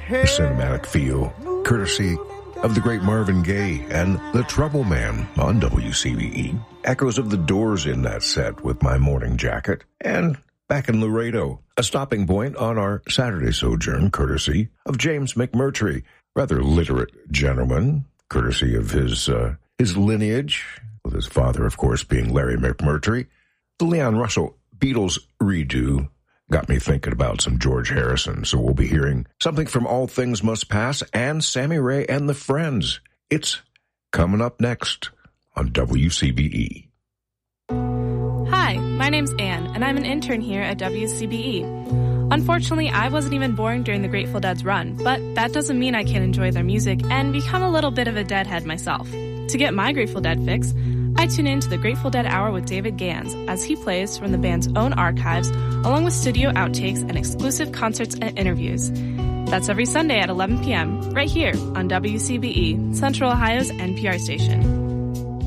the cinematic feel, courtesy of the great Marvin Gaye and The Trouble Man on WCBE. Echoes of the Doors in that set with My Morning Jacket. And back in Laredo, a stopping point on our Saturday sojourn, courtesy of James McMurtry, rather literate gentleman, courtesy of his lineage, with his father, of course, being Larry McMurtry. The Leon Russell Beatles redo got me thinking about some George Harrison, so we'll be hearing something from All Things Must Pass and Sammy Ray and the Friends. It's coming up next on WCBE. Hi, my name's Anne, and I'm an intern here at WCBE. Unfortunately, I wasn't even born during the Grateful Dead's run, but that doesn't mean I can't enjoy their music and become a little bit of a Deadhead myself. To get my Grateful Dead fix, I tune in to the Grateful Dead Hour with David Gans as he plays from the band's own archives, along with studio outtakes and exclusive concerts and interviews. That's every Sunday at 11 p.m. right here on WCBE, Central Ohio's NPR station.